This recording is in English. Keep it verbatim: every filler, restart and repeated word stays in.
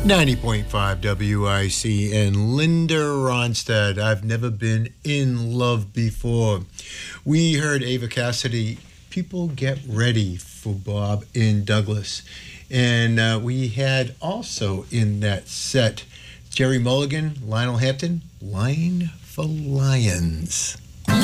ninety point five W I C and Linda Ronstadt. I've never been in love before. We heard Ava Cassidy, People Get Ready for Bob in Douglas. And uh, we had also in that set Jerry Mulligan, Lionel Hampton, Line for Lions.